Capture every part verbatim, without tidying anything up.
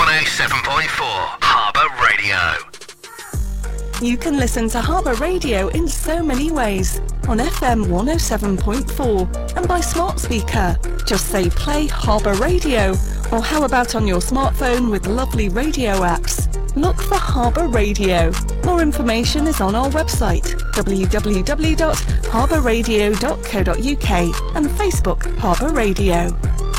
one oh seven point four Harbour Radio. You can listen to Harbour Radio in so many ways. On F M one oh seven point four and by smart speaker. Just say play Harbour Radio. Or how about on your smartphone with lovely radio apps? Look for Harbour Radio. More information is on our website, w w w dot harbour radio dot co dot u k, and Facebook Harbour Radio.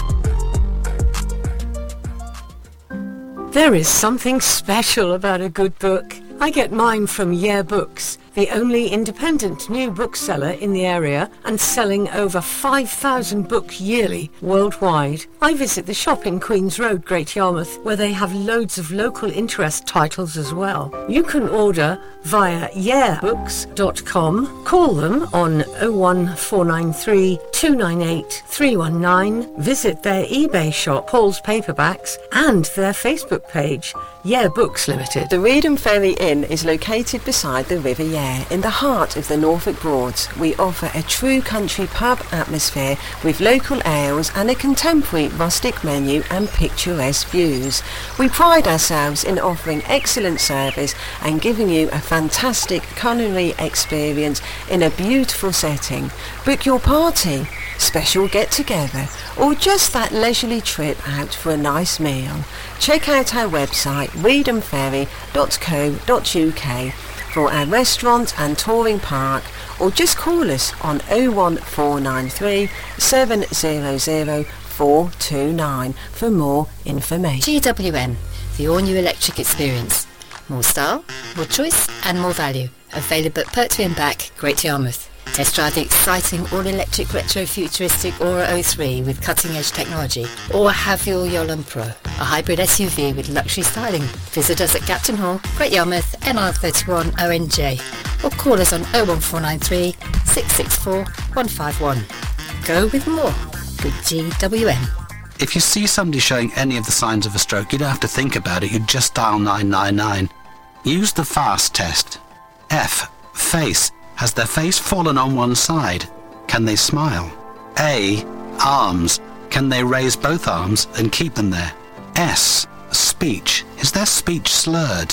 There is something special about a good book. I get mine from Yeah Books, the only independent new bookseller in the area and selling over five thousand books yearly worldwide. I visit the shop in Queen's Road, Great Yarmouth, where they have loads of local interest titles as well. You can order via yeah books dot com, call them on oh one four nine three, two nine eight, three one nine, visit their eBay shop, Paul's Paperbacks, and their Facebook page, Yeah Books Limited. The Reedham Ferry Inn is located beside the River Yare in the heart of the Norfolk Broads. We offer a true country pub atmosphere with local ales and a contemporary rustic menu and picturesque views. We pride ourselves in offering excellent service and giving you a fantastic culinary experience in a beautiful setting. Book your party, special get-together, or just that leisurely trip out for a nice meal. Check out our website reedham ferry dot co dot u k for our restaurant and touring park, or just call us on oh one four nine three, seven hundred, four two nine for more information. G W M, the all-new electric experience. More style, more choice and more value. Available at Pertwee and Back, Great Yarmouth. Test drive the exciting all-electric retro-futuristic Aura oh three with cutting-edge technology, or have your Yolland Pro, a hybrid S U V with luxury styling. Visit us at Captain Hall, Great Yarmouth, N R thirty-one O N J, or call us on oh one four nine three, six six four, one five one. Go with more. Good G W M. If you see somebody showing any of the signs of a stroke, you don't have to think about it, you just dial nine nine nine. Use the FAST test. F. Face. Has their face fallen on one side? Can they smile? A. Arms. Can they raise both arms and keep them there? S. Speech. Is their speech slurred?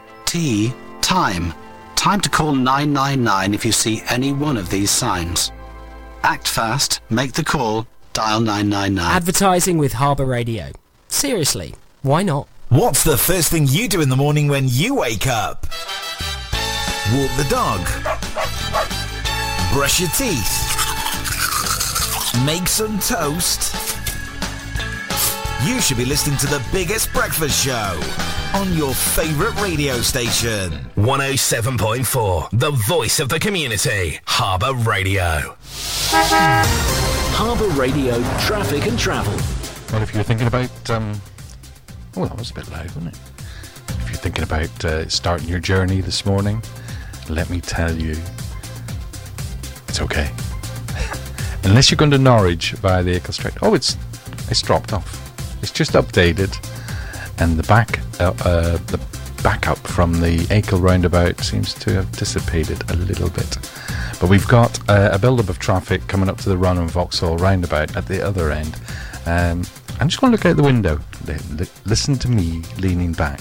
T. Time. Time to call nine nine nine if you see any one of these signs. Act fast, make the call, dial nine nine nine. Advertising with Harbour Radio. Seriously, why not? What's the first thing you do in the morning when you wake up? Walk the dog. Brush your teeth. Make some toast. You should be listening to the biggest breakfast show on your favourite radio station. one oh seven point four, the voice of the community. Harbour Radio. Harbour Radio, traffic and travel. Well, if you're thinking about... Um, oh, that was a bit loud, wasn't it? If you're thinking about uh, starting your journey this morning, let me tell you, it's okay. Unless you're going to Norwich via the Achill Strait. Oh, it's it's dropped off. It's just updated, and the back uh, uh, the backup from the Achill roundabout seems to have dissipated a little bit. But we've got uh, a build-up of traffic coming up to the Run and Vauxhall roundabout at the other end. Um, I'm just going to look out the window. L- l- listen to me leaning back.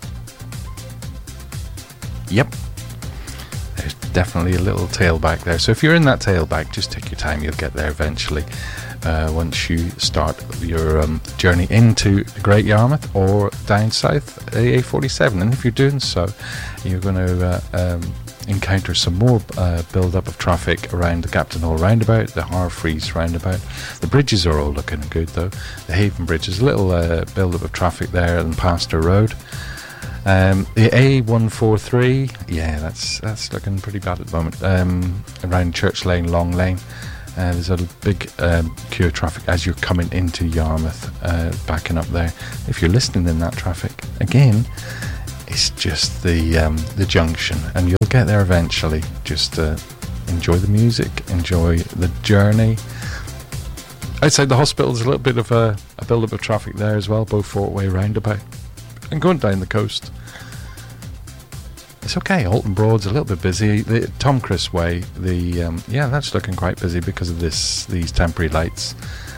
Yep. There's definitely a little tailback there. So if you're in that tailback, just take your time. You'll get there eventually. Uh, once you start your um, journey into Great Yarmouth or down south A A forty-seven, and if you're doing so, you're going to uh, um, encounter some more uh, build-up of traffic around the Captain Hall roundabout, the Harfreys roundabout. The bridges are all looking good though. The Haven Bridge is a little uh, build-up of traffic there on Pastor Road. Um, the A one forty-three, yeah, that's that's looking pretty bad at the moment. Um, around Church Lane, Long Lane. Uh, there's a big um, queue of traffic as you're coming into Yarmouth, uh, backing up there. If you're listening in that traffic, again, it's just the um, the junction, and you'll get there eventually. Just uh, enjoy the music, enjoy the journey. Outside the hospital, there's a little bit of a, a build-up of traffic there as well, Beaufort Way roundabout. And going down the coast, it's okay. Alton Broad's a little bit busy. The Tom Chris Way, the um, yeah, that's looking quite busy because of this these temporary lights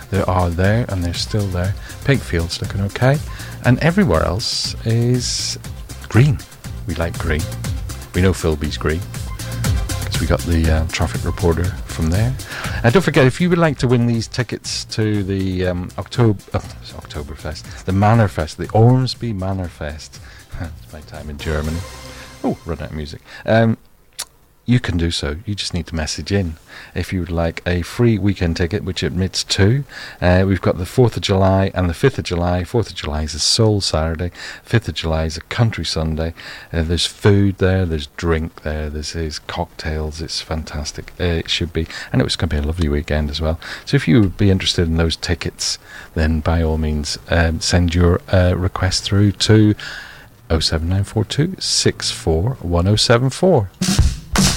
they are there and they're still there. Pigfield's looking okay, and everywhere else is green. We like green. We know Philby's green because we got the uh, traffic reporter from there. And don't forget, if you would like to win these tickets to the um, October uh, Oktoberfest, the Mannerfest, the Ormsby Mannerfest. It's my time in Germany. Oh, run out of music. Um, you can do so. You just need to message in if you would like a free weekend ticket, which admits two. Uh, we've got the fourth of July and the fifth of July. fourth of July is a Soul Saturday. fifth of July is a Country Sunday. Uh, there's food there. There's drink there. There's, there's cocktails. It's fantastic. Uh, it should be. And it was going to be a lovely weekend as well. So if you would be interested in those tickets, then by all means, um, send your uh, request through to oh seven nine four two six four one oh seven four.